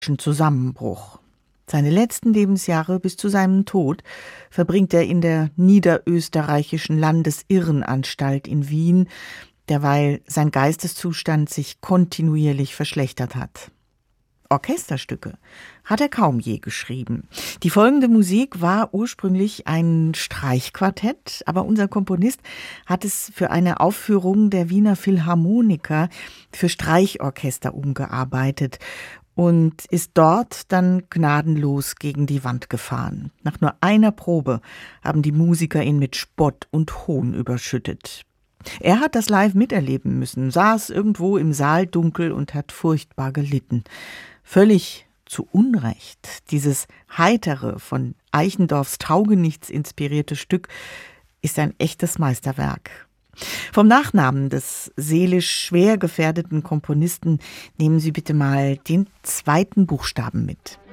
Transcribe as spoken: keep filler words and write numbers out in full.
Zusammenbruch. Seine letzten Lebensjahre bis zu seinem Tod verbringt er in der niederösterreichischen Landesirrenanstalt in Wien, derweil sein Geisteszustand sich kontinuierlich verschlechtert hat. Orchesterstücke hat er kaum je geschrieben. Die folgende Musik war ursprünglich ein Streichquartett, aber unser Komponist hat es für eine Aufführung der Wiener Philharmoniker für Streichorchester umgearbeitet und ist dort dann gnadenlos gegen die Wand gefahren. Nach nur einer Probe haben die Musiker ihn mit Spott und Hohn überschüttet. Er hat das live miterleben müssen, saß irgendwo im Saal dunkel und hat furchtbar gelitten. Völlig zu Unrecht. Dieses heitere, von Eichendorffs Taugenichts inspirierte Stück ist ein echtes Meisterwerk. Vom Nachnamen des seelisch schwer gefährdeten Komponisten nehmen Sie bitte mal den zweiten Buchstaben mit.